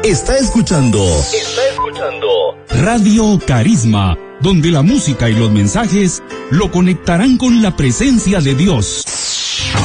Está escuchando Radio Carisma, donde la música y los mensajes lo conectarán con la presencia de Dios.